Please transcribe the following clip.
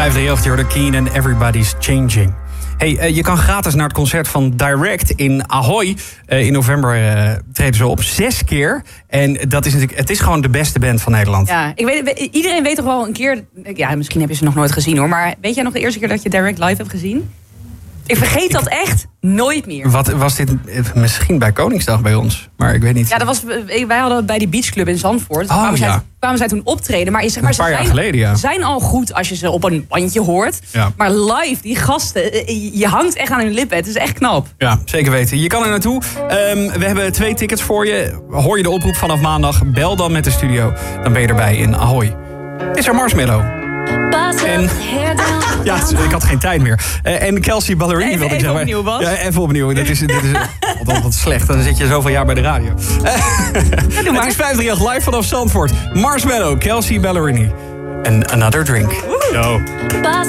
538, je hoorde Keen en Everybody's Changing. Hey, je kan gratis naar het concert van Direct in Ahoy. In november treden ze op 6 keer. En dat is natuurlijk, het is gewoon de beste band van Nederland. Ja, iedereen weet toch wel een keer... Ja, misschien heb je ze nog nooit gezien hoor. Maar weet jij nog de eerste keer dat je Direct live hebt gezien? Ik vergeet dat echt nooit meer. Wat was dit? Misschien bij Koningsdag bij ons. Maar ik weet niet. Ja, wij hadden bij die beachclub in Zandvoort. Kwamen zij toen optreden. Maar, zeg maar een paar jaar geleden, ja. Ze zijn al goed als je ze op een bandje hoort. Ja. Maar live, die gasten, je hangt echt aan hun lippen. Het is echt knap. Ja, zeker weten. Je kan er naartoe. We hebben 2 tickets voor je. Hoor je de oproep vanaf maandag? Bel dan met de studio. Dan ben je erbij in Ahoy. Is er Marshmello? En ja, ik had geen tijd meer. En Kelsea Ballerini wilde ik zeggen. Even opnieuw, Bas. Ja, even opnieuw. Dit is wat slecht. Dan zit je zoveel jaar bij de radio. Het is 538 live vanaf Zandvoort. Marshmello, Kelsea Ballerini. En Another Drink. Yo.